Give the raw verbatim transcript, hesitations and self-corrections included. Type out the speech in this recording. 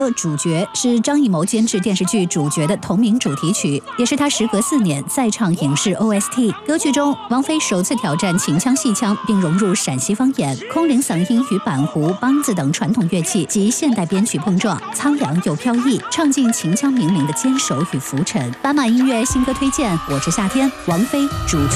主角是张艺谋监制电视剧主角的同名主题曲，也是他时隔四年再唱影视 O S T。歌曲中，王菲首次挑战秦腔戏腔，并融入陕西方言、空灵嗓音与板胡、梆子等传统乐器及现代编曲碰撞，苍凉又飘逸，唱尽秦腔名伶的坚守与浮沉。斑马音乐新歌推荐，我是夏天，王菲主。